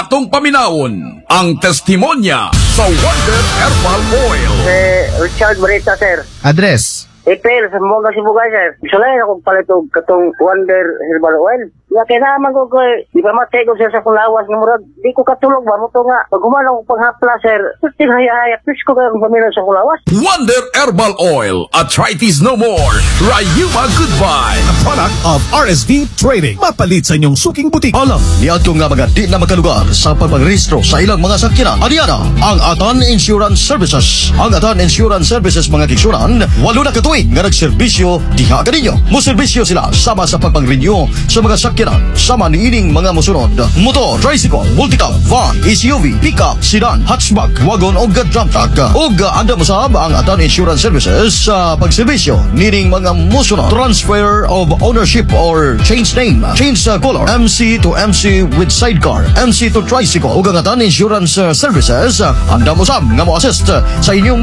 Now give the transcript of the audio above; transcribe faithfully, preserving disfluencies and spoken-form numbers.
atong paminawon ang testimonya sa Wonder Herbal Oil. Eh, Richard Barita, sir. Address. April, sa mga Sibugay, sir. Gusto lang akong palitog katong Wonder Herbal Oil. Ya, kailangan ko ko, di ba matego sir sa kulawas ng murag. Di ko katulog ba mo to nga. Pag humana ko paghapla, sir. Puting haya-haya. Please ko kayong pamilya sa kulawas. Wonder Herbal Oil. Arthritis no more. Rayuma goodbye. A product of R S V Trading. Mapalit sa inyong suking butik. Alam, niadto nga mga di na makalugar sa pagpagrehistro sa ilang mga sakyanan. Adiana, ang Atan Insurance Services. Ang Atan Insurance Services mga kiksuran, walo na katuig nga nagserbisyo diha kaninyo. Muserbisyo sila sama sa pagpang-renew sa mga sakyanan. Sama ni ining mga musunod: motor, tricycle, multicab, van, S U V, pickup, sedan, hatchback, wagon o dump truck. O anda masab ang Atan Insurance Services sa pagserbisyo nining mga musunod: transfer of ownership or change name, change uh, color, M C to M C with sidecar, M C to tricycle. O ang Atan Insurance uh, Services, uh, anda masab nga mo assist uh, sa inyong